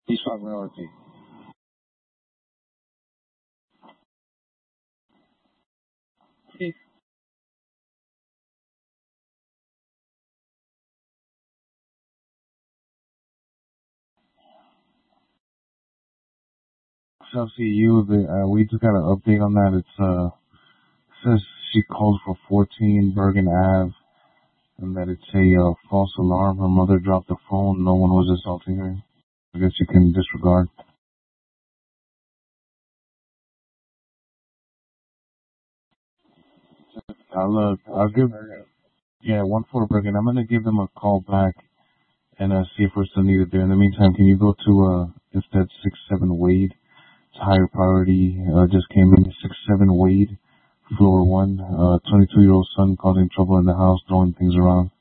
East Park Minority. Chelsea, we just got an update on that. Says she called for 14 Bergen Ave, and that it's a false alarm. Her mother dropped the phone. No one was assaulting her. I guess you can disregard. I'll give, yeah, 1-4 Bergen. I'm gonna give them a call back and see if we're still needed there. In the meantime, can you go to instead 6-7 Wade? It's higher priority. Just came in 6-7 Wade, floor 1. 22-year-old son causing trouble in the house, throwing things around.